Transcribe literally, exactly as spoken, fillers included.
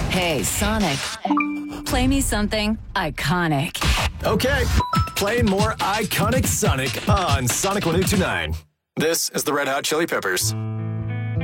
Hey, Sonic. Play me something iconic. Okay, playing more iconic Sonic on Sonic one oh two nine. This is the Red Hot Chili Peppers.